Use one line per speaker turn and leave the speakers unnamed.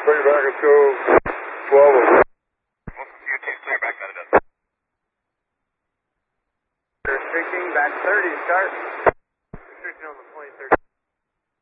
Clear back, let's go 12.
Clear back, that it does.
16, back 30, start.